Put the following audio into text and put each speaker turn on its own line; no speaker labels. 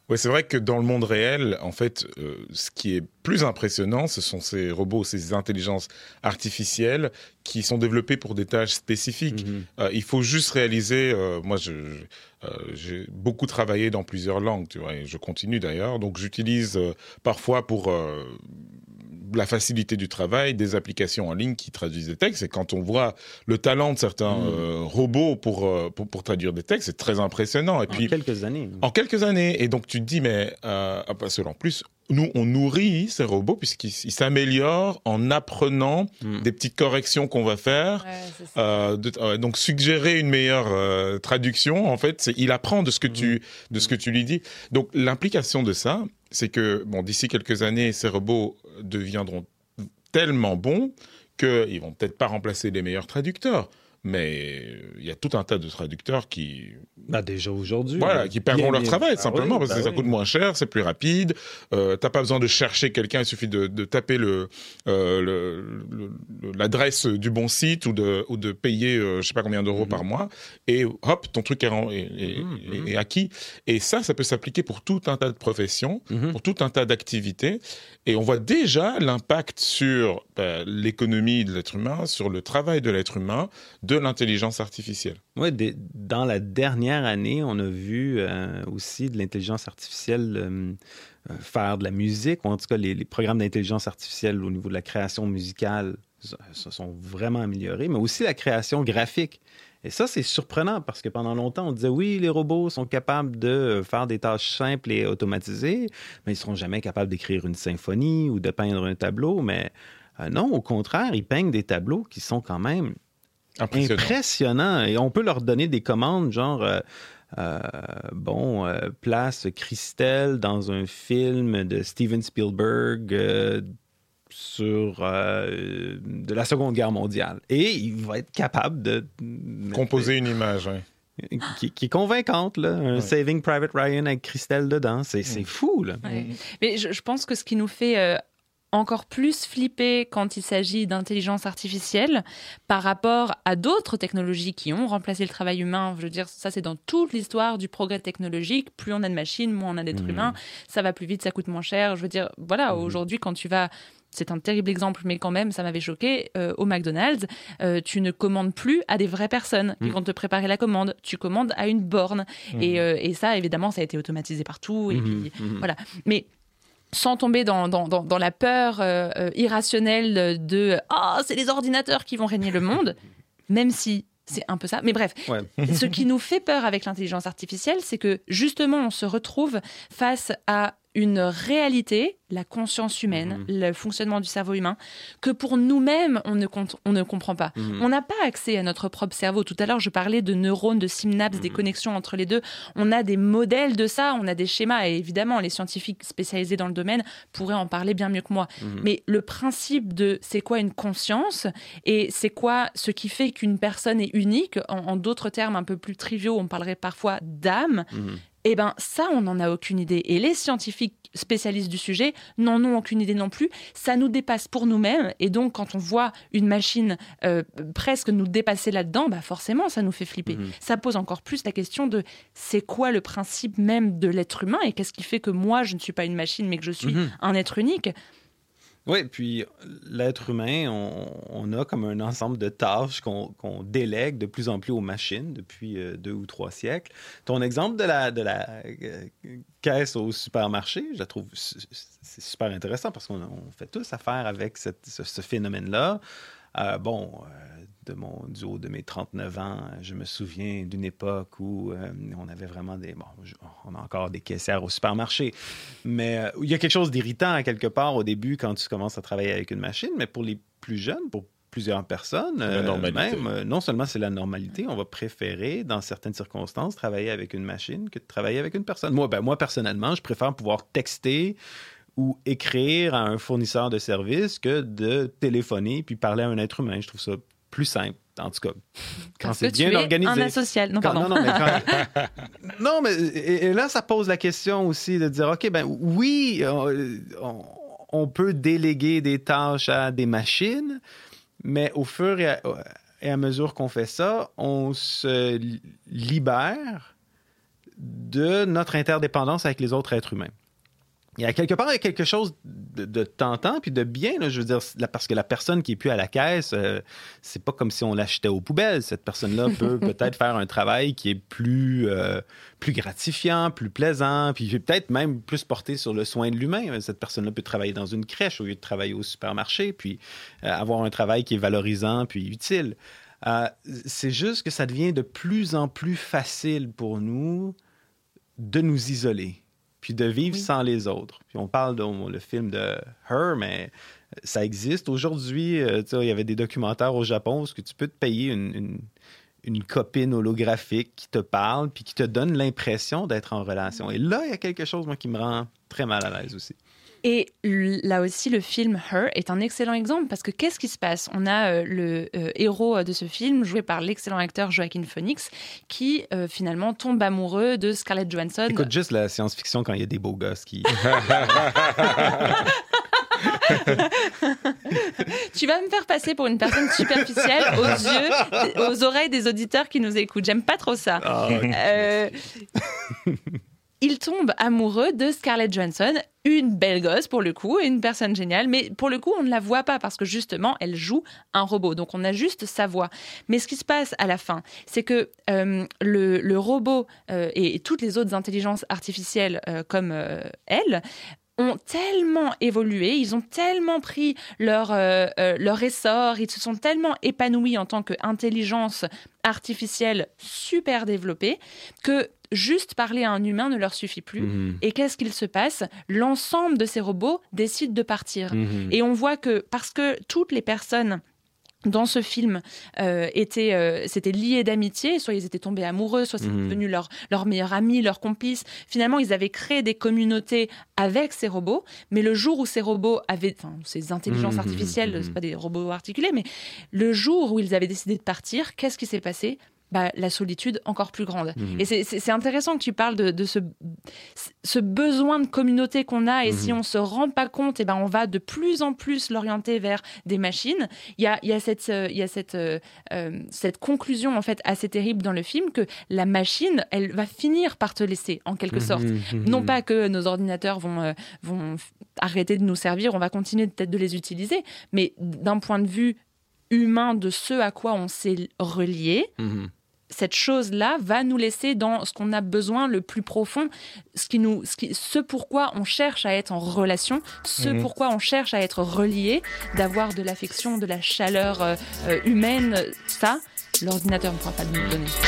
Oui, c'est vrai que dans le monde réel, en fait, ce qui est plus impressionnant, ce sont ces robots, ces intelligences artificielles qui sont développées pour des tâches spécifiques. Il faut juste réaliser, moi, j'ai beaucoup travaillé dans plusieurs langues, tu vois, et je continue d'ailleurs, donc j'utilise parfois pour la facilité du travail, des applications en ligne qui traduisent des textes. Et quand on voit le talent de certains robots pour traduire des textes, c'est très impressionnant. Et puis,
quelques années.
En quelques années. Et donc, tu te dis, mais parce que en plus, nous, on nourrit ces robots puisqu'ils s'améliorent en apprenant des petites corrections qu'on va faire. Ouais, donc, suggérer une meilleure traduction, en fait, il apprend de ce que tu lui dis. Donc, l'implication de ça, c'est que, bon, d'ici quelques années, ces robots deviendront tellement bons qu'ils vont peut-être pas remplacer les meilleurs traducteurs. Mais il y a tout un tas de traducteurs qui...
déjà aujourd'hui.
Voilà, qui perdront leur travail, simplement, parce que ça coûte moins cher, c'est plus rapide. T'as pas besoin de chercher quelqu'un, il suffit de taper l'adresse du bon site ou de payer je sais pas combien d'euros par mois, et hop, ton truc est acquis. Et ça peut s'appliquer pour tout un tas de professions, pour tout un tas d'activités. Et on voit déjà l'impact sur l'économie de l'être humain, sur le travail de l'être humain, de l'intelligence artificielle.
Oui, dans la dernière année, on a vu aussi de l'intelligence artificielle faire de la musique, ou en tout cas les programmes d'intelligence artificielle au niveau de la création musicale se sont vraiment améliorés, mais aussi la création graphique. Et ça, c'est surprenant parce que pendant longtemps, on disait oui, les robots sont capables de faire des tâches simples et automatisées, mais ils ne seront jamais capables d'écrire une symphonie ou de peindre un tableau. Mais non, au contraire, ils peignent des tableaux qui sont quand même impressionnants. Et on peut leur donner des commandes genre... place Christelle dans un film de Steven Spielberg sur de la Seconde Guerre mondiale. Et il va être capable de...
composer une image, oui.
Qui est convaincante, là. Un Saving Private Ryan avec Christelle dedans. C'est fou, là.
Ouais. Mais je pense que ce qui nous fait... encore plus flipper quand il s'agit d'intelligence artificielle par rapport à d'autres technologies qui ont remplacé le travail humain. Je veux dire, ça, c'est dans toute l'histoire du progrès technologique. Plus on a de machines, moins on a d'êtres humains. Ça va plus vite, ça coûte moins cher. Je veux dire, voilà, aujourd'hui, quand tu vas... C'est un terrible exemple, mais quand même, ça m'avait choqué. Au McDonald's, tu ne commandes plus à des vraies personnes qui vont te préparer la commande. Tu commandes à une borne. Et ça, évidemment, ça a été automatisé partout. Et puis, voilà. Mais... sans tomber dans la peur irrationnelle de « Ah, c'est les ordinateurs qui vont régner le monde », même si c'est un peu ça. Mais bref, ce qui nous fait peur avec l'intelligence artificielle, c'est que justement, on se retrouve face à une réalité, la conscience humaine, le fonctionnement du cerveau humain, que pour nous-mêmes, on ne comprend pas. On n'a pas accès à notre propre cerveau. Tout à l'heure, je parlais de neurones, de synapses, des connexions entre les deux. On a des modèles de ça, on a des schémas. Et évidemment, les scientifiques spécialisés dans le domaine pourraient en parler bien mieux que moi. Mais le principe de c'est quoi une conscience et c'est quoi ce qui fait qu'une personne est unique, en d'autres termes un peu plus triviaux, on parlerait parfois d'âme. Eh bien, ça, on n'en a aucune idée. Et les scientifiques spécialistes du sujet n'en ont aucune idée non plus. Ça nous dépasse pour nous-mêmes. Et donc, quand on voit une machine presque nous dépasser là-dedans, bah forcément, ça nous fait flipper. Ça pose encore plus la question de c'est quoi le principe même de l'être humain et qu'est-ce qui fait que moi, je ne suis pas une machine, mais que je suis un être unique.
Oui, puis l'être humain, on a comme un ensemble de tâches qu'on délègue de plus en plus aux machines depuis 2 ou 3 siècles. Ton exemple de la caisse au supermarché, je la trouve c'est super intéressant parce qu'on fait tous affaire avec ce phénomène-là. Du haut de mes 39 ans, je me souviens d'une époque où on avait vraiment on a encore des caissières au supermarché, mais il y a quelque chose d'irritant à quelque part au début quand tu commences à travailler avec une machine, mais pour les plus jeunes, pour plusieurs personnes, non seulement c'est la normalité, on va préférer, dans certaines circonstances, travailler avec une machine que de travailler avec une personne. Moi personnellement, je préfère pouvoir texter ou écrire à un fournisseur de services que de téléphoner puis parler à un être humain. Je trouve ça plus simple, en tout cas, quand c'est bien organisé.
Un asocial. Non, pardon.
Non, mais et là, ça pose la question aussi de dire, OK, oui, on peut déléguer des tâches à des machines, mais au fur et à mesure qu'on fait ça, on se libère de notre interdépendance avec les autres êtres humains. Il y a quelque chose de tentant puis de bien, là, je veux dire, parce que la personne qui est plus à la caisse, c'est pas comme si on l'achetait aux poubelles. Cette personne-là peut peut-être faire un travail qui est plus gratifiant, plus plaisant, puis peut-être même plus porté sur le soin de l'humain. Cette personne-là peut travailler dans une crèche au lieu de travailler au supermarché, puis avoir un travail qui est valorisant puis utile. C'est juste que ça devient de plus en plus facile pour nous de nous isoler, puis de vivre sans les autres. Puis on parle le film de Her, mais ça existe. Aujourd'hui, il y avait des documentaires au Japon où tu peux te payer une copine holographique qui te parle puis qui te donne l'impression d'être en relation. Et là, il y a quelque chose, moi, qui me rend très mal à l'aise aussi.
Et là aussi, le film Her est un excellent exemple parce que qu'est-ce qui se passe ? On a le héros de ce film, joué par l'excellent acteur Joaquin Phoenix, qui finalement tombe amoureux de Scarlett Johansson.
Écoute juste la science-fiction quand il y a des beaux gosses qui...
Tu vas me faire passer pour une personne superficielle aux oreilles des auditeurs qui nous écoutent. J'aime pas trop ça.
Oh, okay.
Il tombe amoureux de Scarlett Johansson, une belle gosse pour le coup, une personne géniale, mais pour le coup, on ne la voit pas parce que justement, elle joue un robot. Donc, on a juste sa voix. Mais ce qui se passe à la fin, c'est que le robot et toutes les autres intelligences artificielles comme elle ont tellement évolué, ils ont tellement pris leur essor, ils se sont tellement épanouis en tant qu'intelligence artificielle super développée que juste parler à un humain ne leur suffit plus. Et qu'est-ce qu'il se passe ? L'ensemble de ces robots décident de partir. Et on voit que parce que toutes les personnes dans ce film s'étaient liés d'amitié, soit ils étaient tombés amoureux, soit c'était devenu leur meilleur ami, leur complice. Finalement, ils avaient créé des communautés avec ces robots, mais le jour où ces robots avaient, ces intelligences artificielles, c'est pas des robots articulés, mais le jour où ils avaient décidé de partir, qu'est-ce qui s'est passé ? La solitude encore plus grande. Et c'est intéressant que tu parles de ce besoin de communauté qu'on a, et si on se rend pas compte, on va de plus en plus l'orienter vers des machines. Il y a cette conclusion en fait assez terrible dans le film que la machine, elle va finir par te laisser en quelque sorte. Non pas que nos ordinateurs vont arrêter de nous servir, on va continuer peut-être de les utiliser, mais d'un point de vue humain de ce à quoi on s'est relié, cette chose-là va nous laisser dans ce qu'on a besoin le plus profond, ce pourquoi on cherche à être en relation, pourquoi on cherche à être relié, d'avoir de l'affection, de la chaleur humaine, ça, l'ordinateur ne pourra pas nous donner.